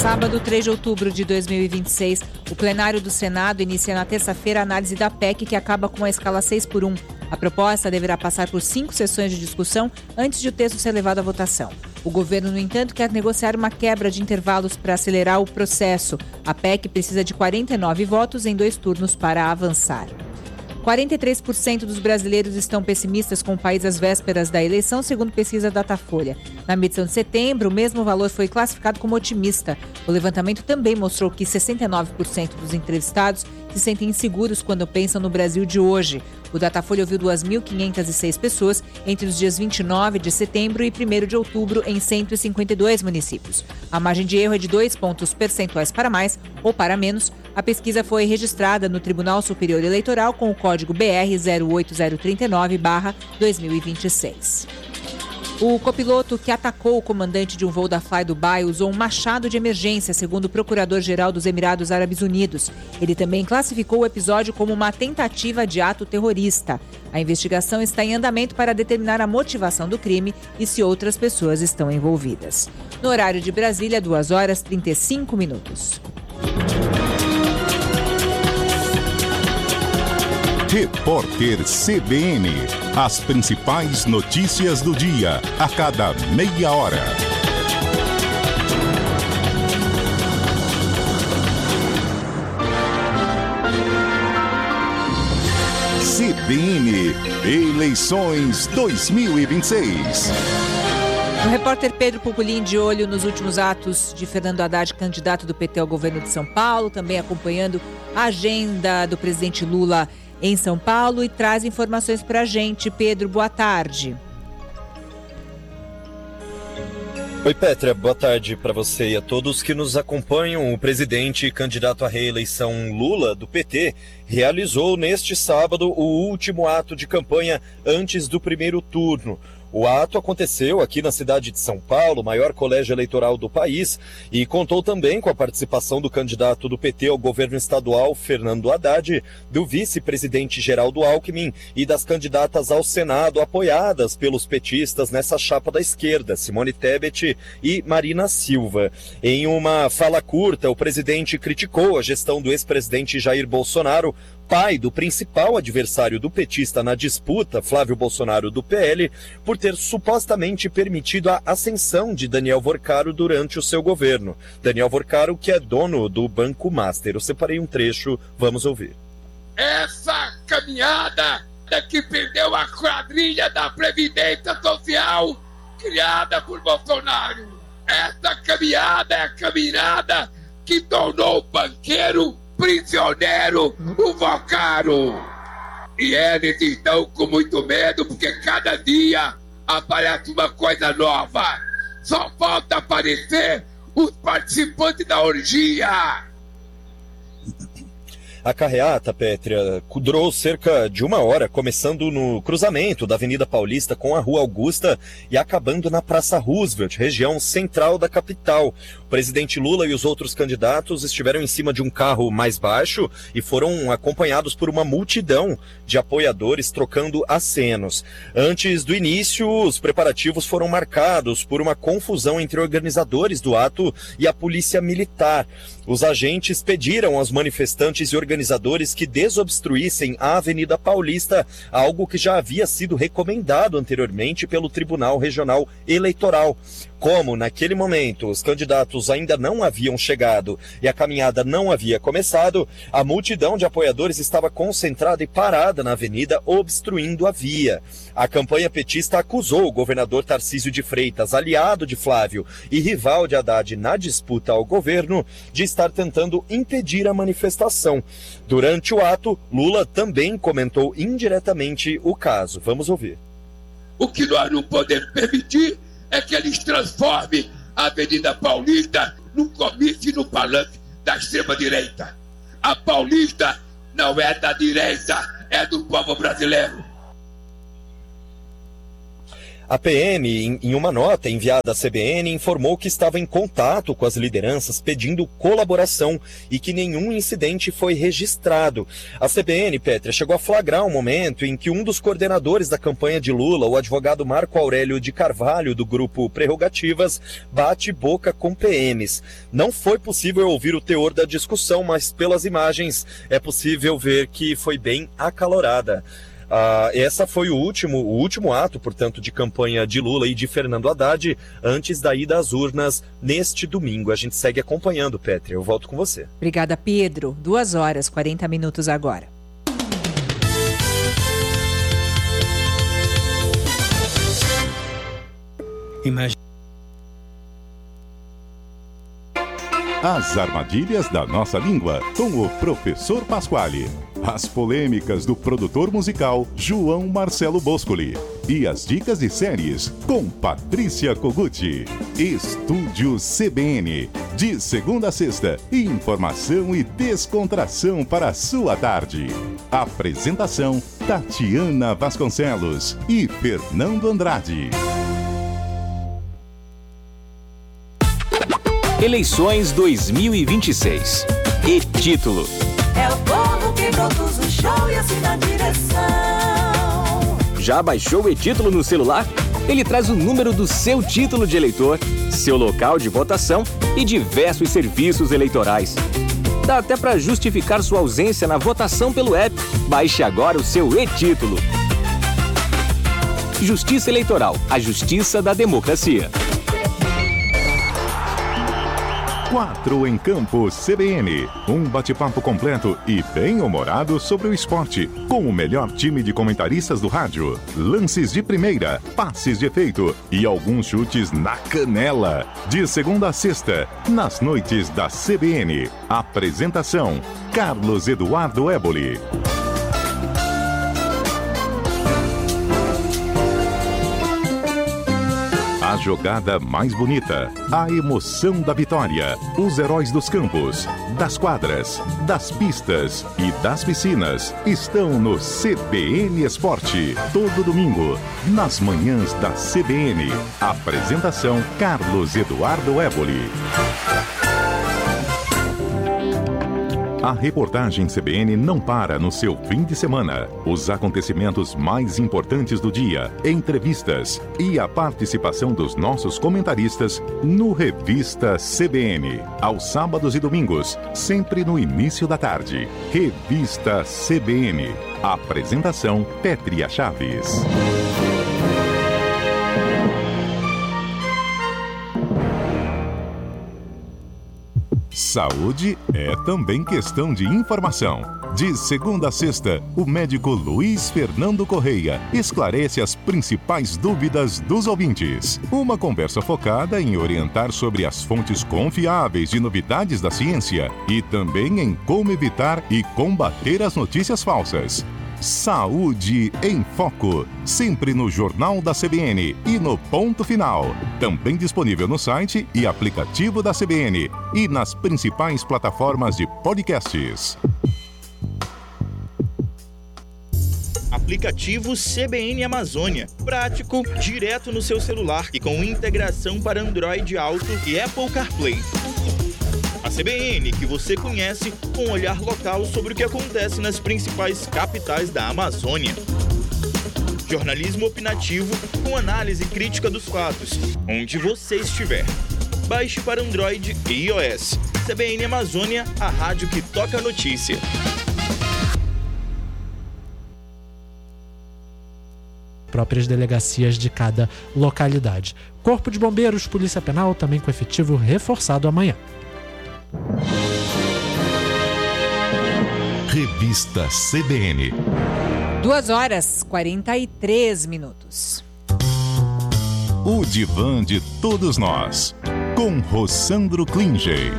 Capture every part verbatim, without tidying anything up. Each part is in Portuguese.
Sábado, três de outubro de dois mil e vinte e seis, o plenário do Senado inicia na terça-feira a análise da P E C que acaba com a escala seis por um. A proposta deverá passar por cinco sessões de discussão antes de o texto ser levado à votação. O governo, no entanto, quer negociar uma quebra de intervalos para acelerar o processo. A P E C precisa de quarenta e nove votos em dois turnos para avançar. quarenta e três por cento dos brasileiros estão pessimistas com o país às vésperas da eleição, segundo pesquisa Datafolha. Na medição de setembro, o mesmo valor foi classificado como otimista. O levantamento também mostrou que sessenta e nove por cento dos entrevistados se sentem inseguros quando pensam no Brasil de hoje. O Datafolha ouviu duas mil quinhentas e seis pessoas entre os dias vinte e nove de setembro e primeiro de outubro em cento e cinquenta e dois municípios. A margem de erro é de dois pontos percentuais para mais ou para menos. A pesquisa foi registrada no Tribunal Superior Eleitoral com o código B R zero oito zero três nove barra dois mil e vinte e seis. O copiloto que atacou o comandante de um voo da Fly Dubai usou um machado de emergência, segundo o procurador-geral dos Emirados Árabes Unidos. Ele também classificou o episódio como uma tentativa de ato terrorista. A investigação está em andamento para determinar a motivação do crime e se outras pessoas estão envolvidas. No horário de Brasília, duas horas e trinta e cinco minutos. Repórter C B N. As principais notícias do dia, a cada meia hora. C B N Eleições dois mil e vinte e seis. O repórter Pedro Puculin de olho nos últimos atos de Fernando Haddad, candidato do P T ao governo de São Paulo, também acompanhando a agenda do presidente Lula em São Paulo e traz informações para a gente. Pedro, boa tarde. Oi, Petra, boa tarde para você e a todos que nos acompanham. O presidente e candidato à reeleição Lula, do P T, realizou neste sábado o último ato de campanha antes do primeiro turno. O ato aconteceu aqui na cidade de São Paulo, maior colégio eleitoral do país, e contou também com a participação do candidato do P T ao governo estadual, Fernando Haddad, do vice-presidente Geraldo Alckmin e das candidatas ao Senado apoiadas pelos petistas nessa chapa da esquerda, Simone Tebet e Marina Silva. Em uma fala curta, o presidente criticou a gestão do ex-presidente Jair Bolsonaro, pai do principal adversário do petista na disputa, Flávio Bolsonaro, do P L, por ter supostamente permitido a ascensão de Daniel Vorcaro durante o seu governo. Daniel Vorcaro, que é dono do Banco Master. Eu separei um trecho, vamos ouvir. Essa caminhada é que perdeu a quadrilha da Previdência Social criada por Bolsonaro. Essa caminhada é a caminhada que tornou o banqueiro prisioneiro, o Vorcaro. E eles estão com muito medo porque cada dia aparece uma coisa nova. Só falta aparecer os participantes da orgia. A carreata, Pétria, durou cerca de uma hora, começando no cruzamento da Avenida Paulista com a Rua Augusta e acabando na Praça Roosevelt, região central da capital. O presidente Lula e os outros candidatos estiveram em cima de um carro mais baixo e foram acompanhados por uma multidão de apoiadores trocando acenos. Antes do início, os preparativos foram marcados por uma confusão entre organizadores do ato e a polícia militar. Os agentes pediram aos manifestantes e organizadores que desobstruíssem a Avenida Paulista, algo que já havia sido recomendado anteriormente pelo Tribunal Regional Eleitoral. Como, naquele momento, os candidatos ainda não haviam chegado e a caminhada não havia começado, a multidão de apoiadores estava concentrada e parada na avenida, obstruindo a via. A campanha petista acusou o governador Tarcísio de Freitas, aliado de Flávio e rival de Haddad na disputa ao governo, de estar tentando impedir a manifestação. Durante o ato, Lula também comentou indiretamente o caso. Vamos ouvir. O que nós não podemos permitir é que eles transformem a Avenida Paulista num comício no palanque da extrema-direita. A Paulista não é da direita, é do povo brasileiro. A P M, em, em uma nota enviada à C B N, informou que estava em contato com as lideranças pedindo colaboração e que nenhum incidente foi registrado. A C B N, Pétria, chegou a flagrar um momento em que um dos coordenadores da campanha de Lula, o advogado Marco Aurélio de Carvalho, do grupo Prerrogativas, bate boca com P Ms. Não foi possível ouvir o teor da discussão, mas pelas imagens é possível ver que foi bem acalorada. Ah, essa foi o último, o último ato, portanto, de campanha de Lula e de Fernando Haddad antes da ida às urnas neste domingo. A gente segue acompanhando, Pétria. Eu volto com você. Obrigada, Pedro. Duas horas, quarenta minutos agora. Imagina. As armadilhas da nossa língua, com o professor Pasquale. As polêmicas do produtor musical João Marcelo Boscoli. E as dicas de séries com Patrícia Koguchi. Estúdio C B N. De segunda a sexta, informação e descontração para a sua tarde. Apresentação Tatiana Vasconcelos e Fernando Andrade. Eleições dois mil e vinte e seis. E título: é o povo que produz o show e assina a direção. Já baixou o e-título no celular? Ele traz o número do seu título de eleitor, seu local de votação e diversos serviços eleitorais. Dá até para justificar sua ausência na votação pelo app. Baixe agora o seu e-título. Justiça Eleitoral, a justiça da democracia. Quatro em Campo C B N. Um bate-papo completo e bem-humorado sobre o esporte, com o melhor time de comentaristas do rádio. Lances de primeira, passes de efeito e alguns chutes na canela. De segunda a sexta, nas noites da C B N. Apresentação: Carlos Eduardo Éboli. A jogada mais bonita, a emoção da vitória, os heróis dos campos, das quadras, das pistas e das piscinas estão no C B N Esporte. Todo domingo, nas manhãs da C B N. Apresentação: Carlos Eduardo Éboli. A reportagem C B N não para no seu fim de semana. Os acontecimentos mais importantes do dia, entrevistas e a participação dos nossos comentaristas no Revista C B N. Aos sábados e domingos, sempre no início da tarde. Revista C B N. Apresentação: Pétria Chaves. Saúde é também questão de informação. De segunda a sexta, o médico Luiz Fernando Correia esclarece as principais dúvidas dos ouvintes. Uma conversa focada em orientar sobre as fontes confiáveis de novidades da ciência e também em como evitar e combater as notícias falsas. Saúde em Foco, sempre no Jornal da C B N e no Ponto Final. Também disponível no site e aplicativo da C B N e nas principais plataformas de podcasts. Aplicativo C B N Amazônia. Prático, direto no seu celular e com integração para Android Auto e Apple CarPlay. A C B N, que você conhece, com um olhar local sobre o que acontece nas principais capitais da Amazônia. Jornalismo opinativo com análise crítica dos fatos, onde você estiver. Baixe para Android e iOS. C B N Amazônia, a rádio que toca a notícia. Próprias delegacias de cada localidade. Corpo de Bombeiros, Polícia Penal, também com efetivo reforçado amanhã. Revista C B N. Duas horas, quarenta e três minutos. O divã de todos nós, com Rossandro Klinger.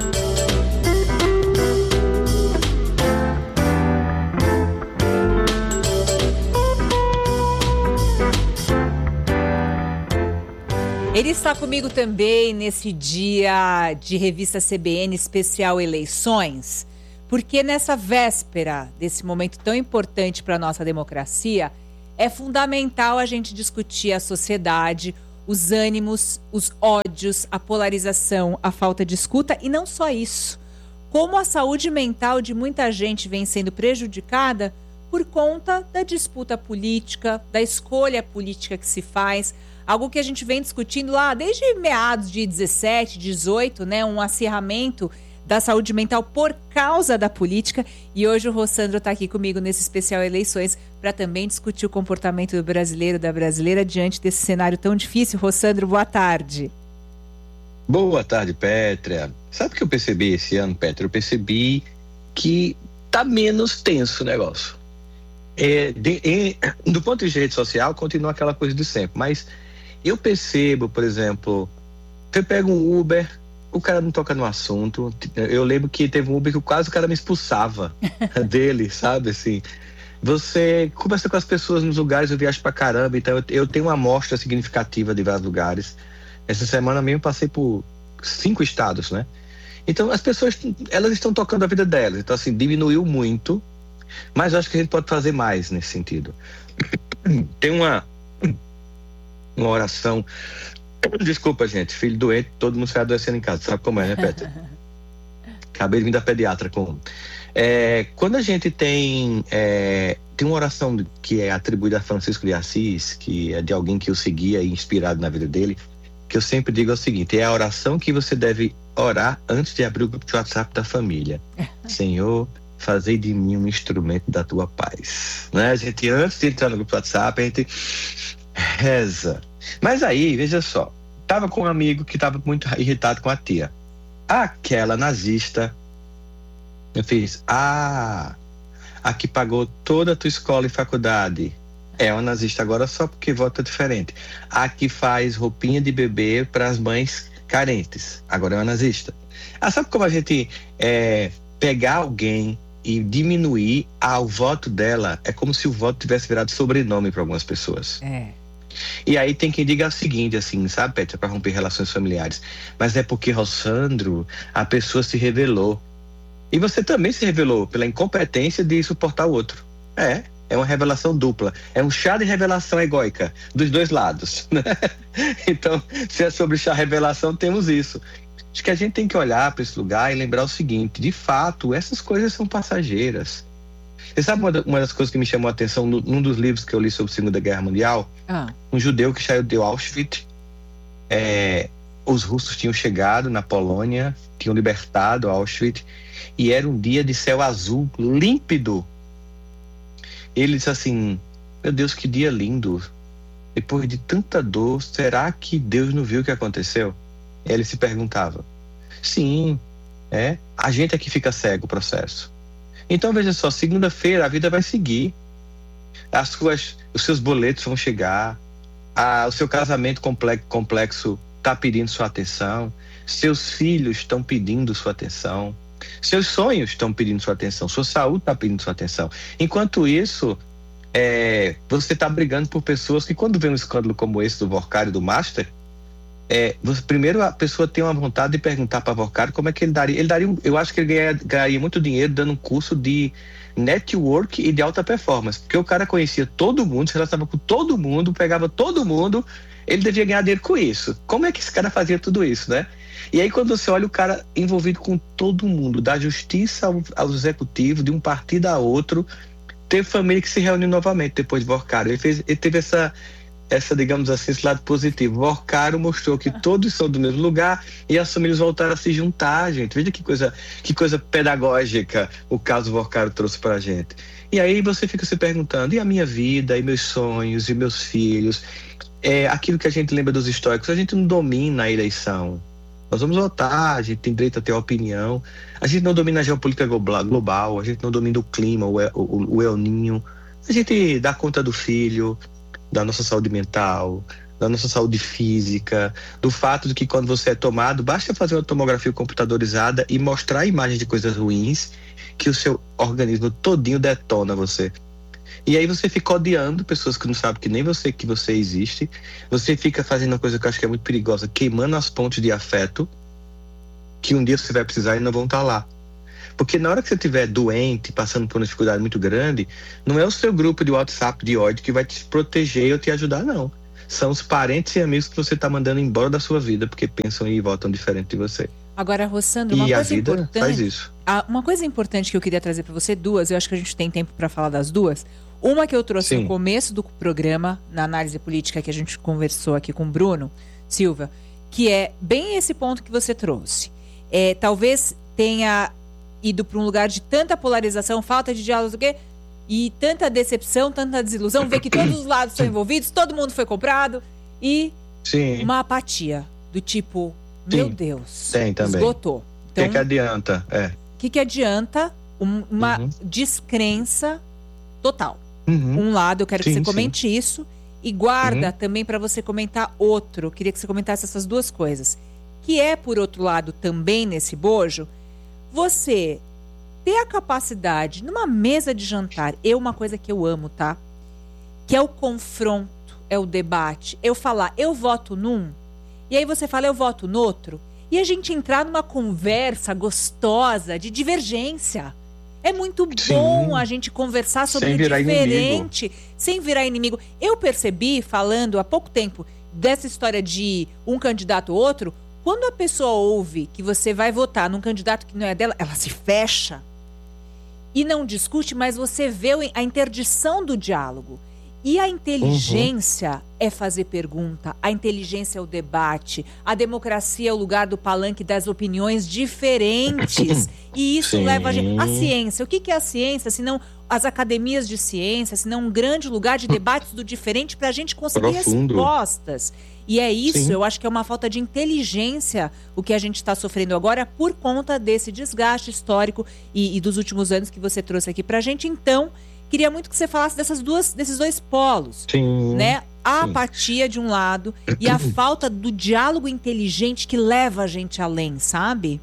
Ele está comigo também nesse dia de Revista C B N especial Eleições, porque nessa véspera desse momento tão importante para a nossa democracia, É fundamental a gente discutir a sociedade, os ânimos, os ódios, a polarização, a falta de escuta e não só isso. Como a saúde mental de muita gente vem sendo prejudicada por conta da disputa política, da escolha política que se faz, algo que a gente vem discutindo lá desde meados de dezessete, dezoito, né, um acirramento da saúde mental por causa da política. E hoje o Rossandro está aqui comigo nesse especial Eleições para também discutir o comportamento do brasileiro, da brasileira, diante desse cenário tão difícil. Rossandro, boa tarde. Boa tarde, Pétria. Sabe o que eu percebi esse ano, Pétria? Eu percebi que tá menos tenso o negócio. É, de, em, do ponto de vista de rede social, continua aquela coisa de sempre. Mas eu percebo, por exemplo, você pega um Uber, o cara não toca no assunto. Eu lembro que teve um Uber que quase o cara me expulsava dele, sabe? Assim, você conversa com as pessoas nos lugares, eu viajo pra caramba, então eu, eu tenho uma amostra significativa de vários lugares. Essa semana mesmo eu passei por cinco estados, né? Então as pessoas, elas estão tocando a vida delas. Então assim, diminuiu muito, mas eu acho que a gente pode fazer mais nesse sentido. Tem uma, uma oração... Desculpa, gente, filho doente, todo mundo sai adoecendo em casa, sabe como é, né, Petra? Acabei de vir da pediatra com... É, quando a gente tem... É, tem uma oração que é atribuída a Francisco de Assis, que é de alguém que eu seguia e inspirado na vida dele, que eu sempre digo é o seguinte: é a oração que você deve orar antes de abrir o grupo de WhatsApp da família. Senhor, fazei de mim um instrumento da tua paz. Né? A gente, antes de entrar no grupo de WhatsApp, a gente reza. Mas aí, veja só, tava com um amigo que tava muito irritado com a tia. Aquela nazista, eu fiz, ah, a que pagou toda a tua escola e faculdade é uma nazista agora só porque vota diferente. A que faz roupinha de bebê para as mães carentes, agora é uma nazista. Ah, sabe como a gente é, pegar alguém e diminuir ah, o voto dela? É como se o voto tivesse virado sobrenome para algumas pessoas. É. E aí tem quem diga o seguinte, assim, sabe, Petra, para romper relações familiares. Mas é porque, Rossandro, a pessoa se revelou. E você também se revelou pela incompetência de suportar o outro. É, é uma revelação dupla. É um chá de revelação egóica, dos dois lados. Né? Então, se é sobre chá revelação, temos isso. Acho que a gente tem que olhar para esse lugar e lembrar o seguinte: de fato, essas coisas são passageiras. Você sabe uma, uma das coisas que me chamou a atenção no, num dos livros que eu li sobre a Segunda Guerra Mundial? Ah. Um judeu que saiu de Auschwitz. É, os russos tinham chegado na Polônia, tinham libertado Auschwitz, e era um dia de céu azul, límpido. Ele disse assim: meu Deus, que dia lindo. Depois de tanta dor, será que Deus não viu o que aconteceu? Ele se perguntava. Sim, é. A gente é que fica cego o processo. Então, veja só, segunda-feira a vida vai seguir. As suas, os seus boletos vão chegar. A, o seu casamento complexo está pedindo sua atenção. Seus filhos estão pedindo sua atenção. Seus sonhos estão pedindo sua atenção. Sua saúde está pedindo sua atenção. Enquanto isso, é, você está brigando por pessoas que, quando vê um escândalo como esse do Vorkari e do Master, É, você, primeiro a pessoa tem uma vontade de perguntar para Vorkari como é que ele daria. Ele daria um, eu acho que ele ganharia, ganharia muito dinheiro dando um curso de network e de alta performance, porque o cara conhecia todo mundo, se relacionava com todo mundo, pegava todo mundo, ele devia ganhar dinheiro com isso. Como é que esse cara fazia tudo isso, né? E aí quando você olha o cara envolvido com todo mundo, da justiça ao, ao executivo, de um partido a outro, teve família que se reuniu novamente depois de Vorkari. Ele, fez, ele teve essa essa, digamos assim, esse lado positivo. Vorkari mostrou que todos são do mesmo lugar e as famílias voltaram a se juntar, gente. Veja que coisa, que coisa pedagógica o caso Vorkari trouxe pra gente. E aí você fica se perguntando, e a minha vida, e meus sonhos, e meus filhos? É aquilo que a gente lembra dos históricos, a gente não domina a eleição. Nós vamos votar, a gente tem direito a ter opinião, a gente não domina a geopolítica global, a gente não domina o clima, o, o, o El Ninho, a gente dá conta do filho, da nossa saúde mental, da nossa saúde física, do fato de que quando você é tomado, basta fazer uma tomografia computadorizada e mostrar imagens de coisas ruins que o seu organismo todinho detona você. E aí você fica odiando pessoas que não sabem que nem você, que você existe. Você fica fazendo uma coisa que eu acho que é muito perigosa, queimando as pontes de afeto que um dia você vai precisar e não vão estar lá. Porque na hora que você estiver doente, passando por uma dificuldade muito grande, não é o seu grupo de WhatsApp de ódio que vai te proteger ou te ajudar, não. São os parentes e amigos que você está mandando embora da sua vida, porque pensam e votam diferente de você. Agora, Rossandro, uma e coisa a vida importante, faz isso. Uma coisa importante que eu queria trazer para você, duas, eu acho que a gente tem tempo para falar das duas. Uma que eu trouxe Sim. no começo do programa, na análise política que a gente conversou aqui com o Bruno Silva, que é bem esse ponto que você trouxe. É, talvez tenha ido para um lugar de tanta polarização, falta de diálogo, o quê? E tanta decepção, tanta desilusão, ver que todos os lados estão envolvidos, todo mundo foi comprado e Sim. uma apatia do tipo, meu Sim. Deus, Tem também. esgotou. O Então, que, que adianta? É. o que, que adianta um- uma Uhum. descrença total? Uhum. Um lado, eu quero Sim, que você sim. comente isso e guarda Uhum. também para você comentar outro. Queria que você comentasse essas duas coisas. Que é, por outro lado, também nesse bojo, você ter a capacidade, numa mesa de jantar, é uma coisa que eu amo, tá? Que é o confronto, é o debate. Eu falar, eu voto num, e aí você fala, eu voto no outro, e a gente entrar numa conversa gostosa de divergência. É muito bom Sim. a gente conversar sobre Sem o virar diferente, sem virar inimigo. Eu percebi, falando há pouco tempo, dessa história de um candidato ou outro, quando a pessoa ouve que você vai votar num candidato que não é dela, ela se fecha e não discute, mas você vê a interdição do diálogo. E a inteligência uhum. é fazer pergunta, a inteligência é o debate, a democracia é o lugar do palanque das opiniões diferentes. E isso Sim. leva a gente... A ciência, o que que é a ciência? Senão as academias de ciência, senão um grande lugar de debates do diferente para a gente conseguir Profundo. respostas. E é isso, Sim. eu acho que é uma falta de inteligência o que a gente está sofrendo agora por conta desse desgaste histórico e, e dos últimos anos que você trouxe aqui para a gente. Então, queria muito que você falasse dessas duas, desses dois polos, Sim. né? A Sim. apatia de um lado e a falta do diálogo inteligente que leva a gente além, sabe?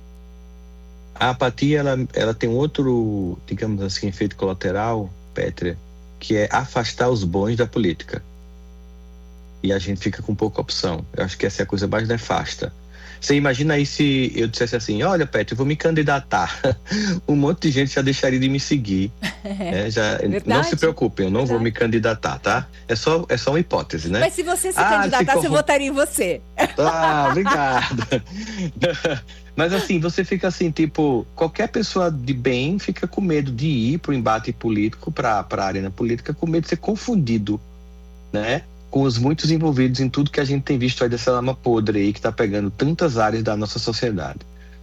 A apatia, ela, ela tem outro, digamos assim, efeito colateral, Pétria, que é afastar os bons da política. E a gente fica com pouca opção. Eu acho que essa é a coisa mais nefasta. Você imagina aí se eu dissesse assim, olha, Pétria, eu vou me candidatar. Um monte de gente já deixaria de me seguir. É, já, não se preocupem, eu não Verdade. vou me candidatar, tá? É só, é só uma hipótese, né? Mas se você se Ah, candidatar, se você corrom- votaria em você. Ah, obrigado. Mas assim, você fica assim, tipo, qualquer pessoa de bem fica com medo de ir pro embate político, pra, pra arena política, com medo de ser confundido, né? Com os muitos envolvidos em tudo que a gente tem visto aí dessa lama podre aí, que tá pegando tantas áreas da nossa sociedade.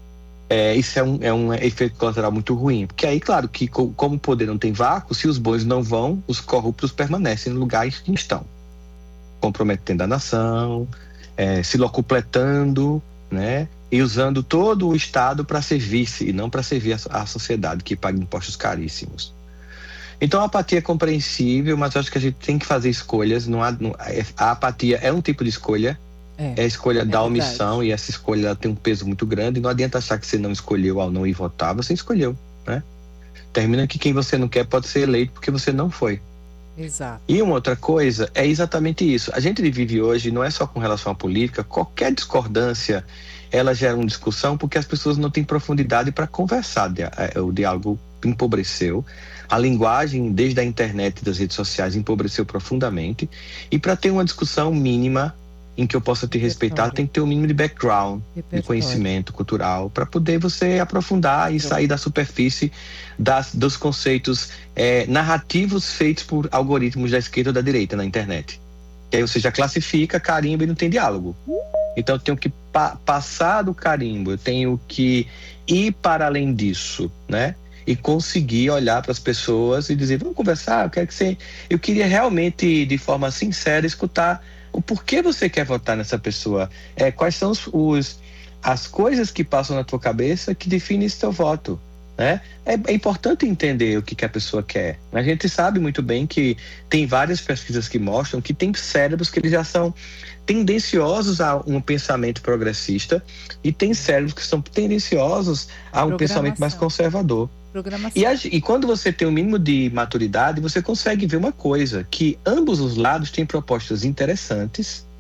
É, isso é um, é um efeito colateral muito ruim. Porque aí, claro, que co- como o poder não tem vácuo, se os bons não vão, os corruptos permanecem no lugar em que estão. Comprometendo a nação, é, se locupletando, né? E usando todo o Estado para servir-se e não para servir a, a sociedade, que paga impostos caríssimos. Então a apatia é compreensível, mas eu acho que a gente tem que fazer escolhas. Não há, não, a apatia é um tipo de escolha, É, é a escolha é da verdade. omissão, e essa escolha ela tem um peso muito grande. Não adianta achar que você não escolheu ao não ir votar, você escolheu, né? Termina que quem você não quer pode ser eleito porque você não foi. Exato. E uma outra coisa é exatamente isso. A gente vive hoje, não é só com relação à política, qualquer discordância ela gera uma discussão porque as pessoas não têm profundidade para conversar. O diálogo empobreceu, a linguagem desde a internet e das redes sociais empobreceu profundamente, e para ter uma discussão mínima em que eu possa te respeitar, tem que ter um mínimo de background, de Repertório. conhecimento cultural, para poder você aprofundar e sair da superfície das, dos conceitos é, narrativos feitos por algoritmos da esquerda ou da direita na internet. Que aí você já classifica, carimba e não tem diálogo. Então eu tenho que pa- passar do carimbo, eu tenho que ir para além disso, né? E conseguir olhar para as pessoas e dizer, vamos conversar, eu quero que você... Eu queria realmente, de forma sincera, escutar o porquê você quer votar nessa pessoa. É, quais são os, os, as coisas que passam na tua cabeça que definem esse teu voto, né? É, é importante entender o que, que a pessoa quer. A gente sabe muito bem que tem várias pesquisas que mostram que tem cérebros que eles já são tendenciosos a um pensamento progressista e tem cérebros que são tendenciosos a um pensamento mais conservador. E, a, e quando você tem um mínimo de maturidade, você consegue ver uma coisa, que ambos os lados têm propostas interessantes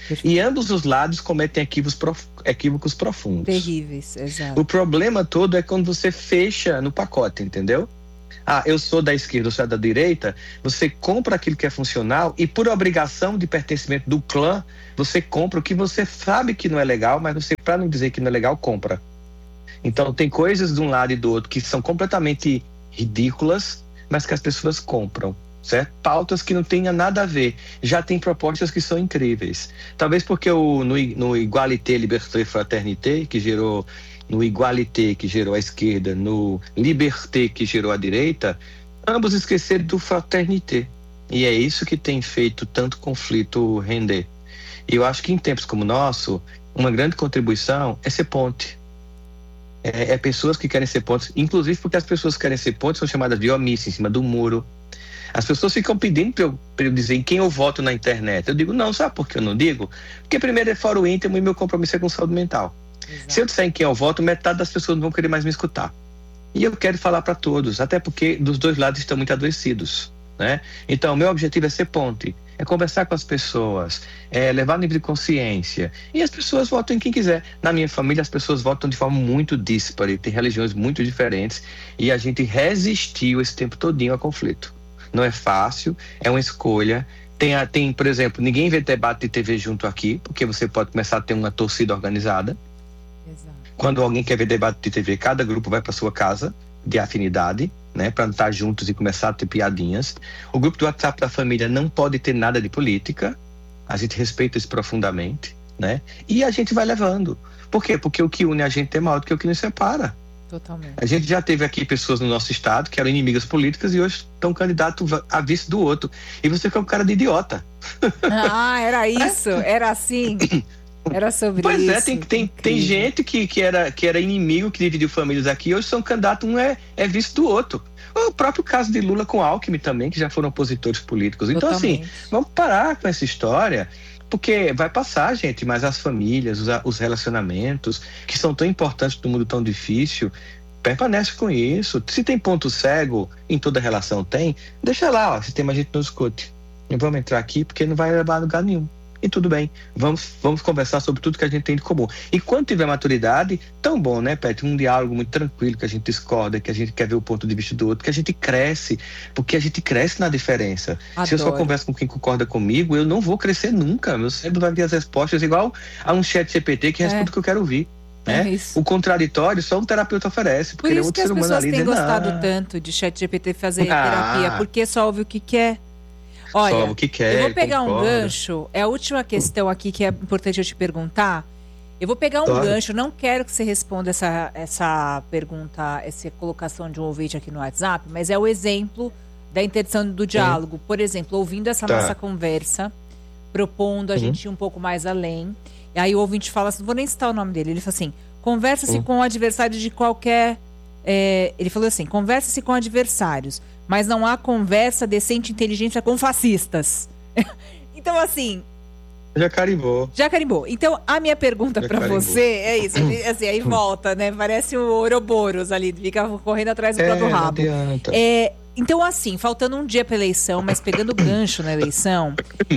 Perfeito. E ambos os lados cometem equívocos, prof... equívocos profundos. Terríveis, exato. O problema todo é quando você fecha no pacote, entendeu? Ah, eu sou da esquerda, eu sou da direita. Você compra aquilo que é funcional e por obrigação de pertencimento do clã, você compra o que você sabe que não é legal, mas você, para não dizer que não é legal, compra. Então tem coisas de um lado e do outro que são completamente ridículas, mas que as pessoas compram, certo? Pautas que não tenham nada a ver. Já tem propostas que são incríveis. Talvez porque o, no, no Igualité, Liberté, Fraternité, que gerou... no Igualité, que gerou a esquerda, no Liberté, que gerou a direita, ambos esqueceram do Fraternité. E é isso que tem feito tanto conflito render. E eu acho que em tempos como o nosso, uma grande contribuição é ser ponte. É, é pessoas que querem ser pontes, inclusive porque as pessoas que querem ser pontes são chamadas de omissas, em cima do muro. As pessoas ficam pedindo para eu, pra eu dizer em quem eu voto na internet. Eu digo, não, sabe por que eu não digo? Porque primeiro é fora o íntimo e meu compromisso é com saúde mental. Exato. Se eu disser em quem eu voto, metade das pessoas não vão querer mais me escutar. E eu quero falar para todos, até porque dos dois lados estão muito adoecidos, né? Então, o meu objetivo é ser ponte, é conversar com as pessoas, é levar nível de consciência. E as pessoas votam em quem quiser. Na minha família, as pessoas votam de forma muito díspare, tem religiões muito diferentes, e a gente resistiu esse tempo todinho a conflito. Não é fácil, é uma escolha. Tem, tem, por exemplo, ninguém vê debate de T V junto aqui, porque você pode começar a ter uma torcida organizada. Exato. Quando alguém quer ver debate de T V, cada grupo vai para sua casa de afinidade, né, para estar juntos e começar a ter piadinhas. O grupo do WhatsApp da família não pode ter nada de política. A gente respeita isso profundamente, né? E a gente vai levando. Por quê? Porque o que une a gente é maior do que o que nos separa. Totalmente. A gente já teve aqui pessoas no nosso estado que eram inimigas políticas e hoje estão candidatos a vice do outro. E você fica um cara de idiota. Ah, era isso, era assim. Era sobre pois isso. Pois é, tem, tem, tem gente que, que, era, que era inimigo, que dividiu famílias aqui, hoje são candidatos, um é, é vice do outro. O próprio caso de Lula com Alckmin também, que já foram opositores políticos. Então, Totalmente. assim, vamos parar com essa história, porque vai passar, gente, mas as famílias, os, os relacionamentos, que são tão importantes no mundo tão difícil, permanece com isso. Se tem ponto cego, em toda relação tem, deixa lá, ó, se tem mais gente não escute. Não vamos entrar aqui, porque não vai levar a lugar nenhum. E tudo bem, vamos, vamos conversar sobre tudo que a gente tem de comum. E quando tiver maturidade, tão bom, né, Pet? Um diálogo muito tranquilo, que a gente discorda, que a gente quer ver o ponto de vista do outro, que a gente cresce, porque a gente cresce na diferença. Adoro. Se eu só converso com quem concorda comigo, eu não vou crescer nunca. Meu cérebro vai ver as respostas igual a um chat G P T que responde é. o que eu quero ouvir. Né? É o contraditório só um terapeuta oferece. Por isso que as pessoas têm gostado não. tanto de chat G P T fazer ah. terapia, porque só ouve o que quer. Olha, o que quer, eu vou pegar concorda. um gancho, é a última questão aqui que é importante eu te perguntar. Eu vou pegar um claro. gancho, não quero que você responda essa, essa pergunta, essa colocação de um ouvinte aqui no WhatsApp, mas é o exemplo da interdição do diálogo. Sim. Por exemplo, ouvindo essa tá. nossa conversa, propondo a uhum. gente ir um pouco mais além, e aí o ouvinte fala assim, não vou nem citar o nome dele, ele fala assim, conversa-se uhum. com adversários de qualquer... É, ele falou assim, conversa-se com adversários, mas não há conversa decente e inteligência com fascistas. Então, assim... Já carimbou. Já carimbou. Então, a minha pergunta para você é isso. Assim, aí volta, né? Parece o Ouroboros ali, fica correndo atrás do é, próprio rabo. É, então, assim, faltando um dia para eleição, mas pegando gancho na eleição,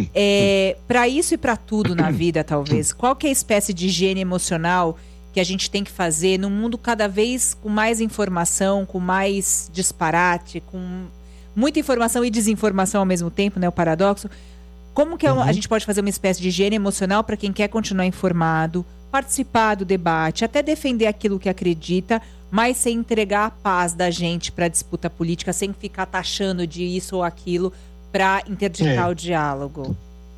é, para isso e para tudo na vida, talvez, qual que é a espécie de higiene emocional que a gente tem que fazer num mundo cada vez com mais informação, com mais disparate, com muita informação e desinformação ao mesmo tempo, né? O paradoxo. Como que uhum. a gente pode fazer uma espécie de higiene emocional para quem quer continuar informado, participar do debate, até defender aquilo que acredita, mas sem entregar a paz da gente para a disputa política, sem ficar taxando de isso ou aquilo para interditar é. o diálogo?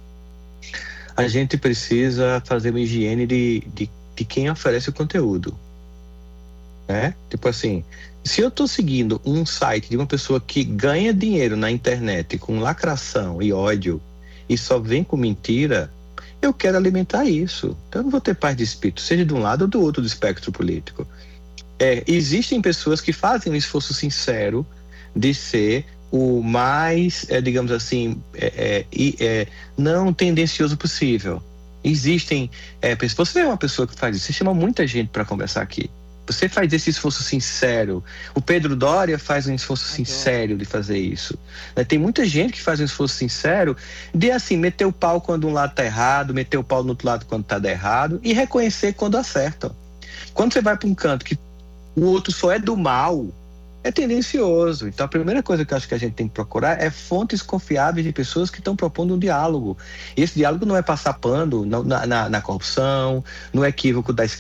A gente precisa fazer uma higiene de... de... de quem oferece o conteúdo, né? Tipo assim, se eu tô seguindo um site de uma pessoa que ganha dinheiro na internet com lacração e ódio e só vem com mentira, eu quero alimentar isso. Então eu não vou ter paz de espírito, seja de um lado ou do outro do espectro político. É, existem pessoas que fazem um esforço sincero de ser o mais, é, digamos assim, é, é, é, não tendencioso possível. Existem, é, você é uma pessoa que faz isso, você chama muita gente para conversar aqui, Você faz esse esforço sincero. O Pedro Doria faz um esforço sincero de fazer isso. Né? Tem muita gente que faz um esforço sincero de, assim, meter o pau quando um lado tá errado, meter o pau no outro lado quando tá errado e reconhecer quando acertam. Quando você vai para um canto que o outro só é do mal, é tendencioso. Então a primeira coisa que eu acho que a gente tem que procurar é fontes confiáveis de pessoas que estão propondo um diálogo. E esse diálogo não é passar pano na, na, na corrupção, no equívoco da esquerda,